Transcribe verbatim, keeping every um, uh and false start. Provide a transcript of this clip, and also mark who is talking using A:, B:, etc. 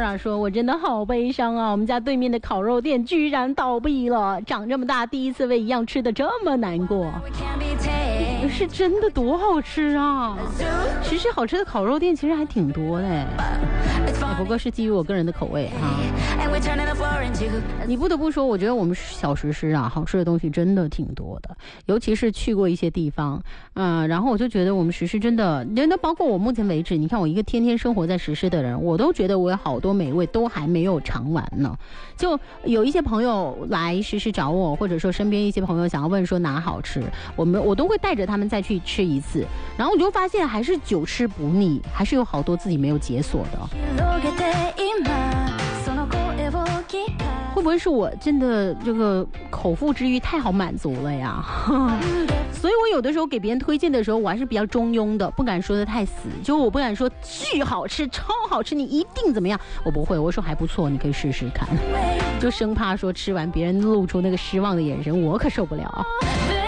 A: Sarah 说，我真的好悲伤啊，我们家对面的烤肉店居然倒闭了，长这么大第一次为一样吃的这么难过。是真的多好吃啊，其实好吃的烤肉店其实还挺多的，不过是基于我个人的口味啊。你不得不说，我觉得我们小石狮啊，好吃的东西真的挺多的，尤其是去过一些地方，嗯、呃，然后我就觉得我们石狮真的，那包括我目前为止，你看我一个天天生活在石狮的人，我都觉得我有好多美味都还没有尝完呢。就有一些朋友来石狮找我，或者说身边一些朋友想要问说哪好吃，我们我都会带着他们再去吃一次，然后我就发现还是久吃不腻，还是有好多自己没有解锁的。会不会是我真的这个口腹之欲太好满足了呀？所以我有的时候给别人推荐的时候，我还是比较中庸的，不敢说的太死，就我不敢说巨好吃超好吃你一定怎么样，我不会，我说还不错你可以试试看，就生怕说吃完别人露出那个失望的眼神，我可受不了。